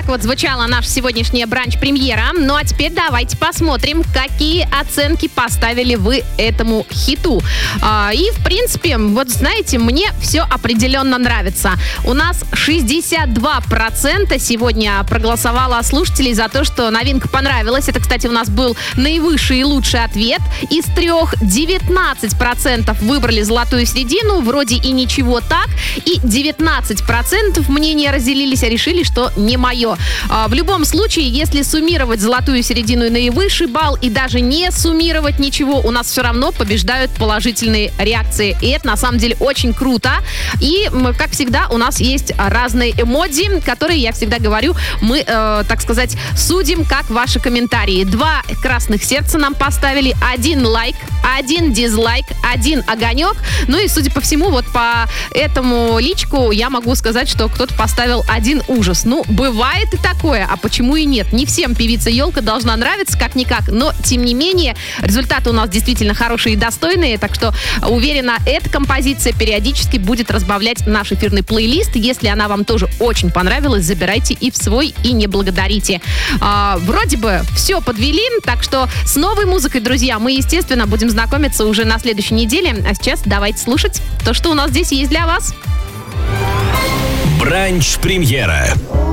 так вот звучала наша сегодняшняя бранч-премьера. Ну а теперь давайте посмотрим, какие оценки поставили вы этому хиту. И, в принципе, вот знаете, мне все определенно нравится. У нас 62% сегодня проголосовало слушателей за то, что новинка понравилась. Это, кстати, у нас был наивысший и лучший ответ. Из 3 19% выбрали золотую середину, вроде и ничего так. И 19% мнения разделились, а решили, что не мое. В любом случае, если суммировать золотую середину и наивысший балл, и даже не суммировать ничего, у нас все равно побеждают положительные реакции. И это, на самом деле, очень круто. И, как всегда, у нас есть разные эмодзи, которые, я всегда говорю, мы, так сказать, судим как ваши комментарии. 2 красных сердца нам поставили, 1 лайк, 1 дизлайк, 1 огонек. Ну и, судя по всему, вот по этому личку я могу сказать, что кто-то поставил 1 ужас. Ну, бывает и такое, а почему и нет? Не всем певица Ёлка должна нравиться, как-никак, но, тем не менее, результаты у нас действительно хорошие и достойные, так что, уверена, эта композиция периодически будет разбавлять наш эфирный плейлист. Если она вам тоже очень понравилась, забирайте и в свой, и не благодарите. Вроде бы все подвели, так что с новой музыкой, друзья, мы, естественно, будем знакомиться уже на следующей неделе. А сейчас давайте слушать то, что у нас здесь есть для вас. Бранч-премьера.